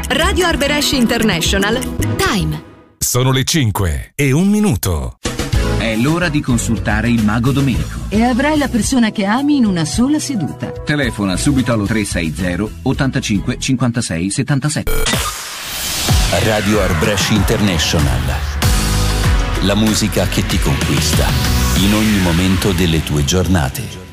Radio Arbëresh International. Time. Sono le 5:01. È l'ora di consultare il Mago Domenico. E avrai la persona che ami in una sola seduta. Telefona subito allo 360 85 56 77. Radio Arbëresh International. La musica che ti conquista in ogni momento delle tue giornate.